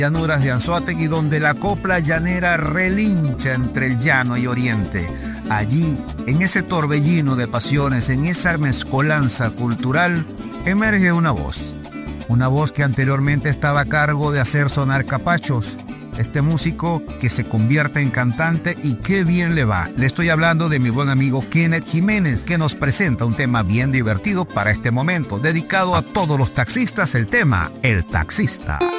llanuras de Anzoátegui, donde la copla llanera relincha entre el llano y oriente. Allí, en ese torbellino de pasiones, en esa mezcolanza cultural, emerge una voz que anteriormente estaba a cargo de hacer sonar capachos. Este músico que se convierte en cantante y qué bien le va. Le estoy hablando de mi buen amigo Kenneth Jiménez, que nos presenta un tema bien divertido para este momento, dedicado a todos los taxistas, el tema El Taxista.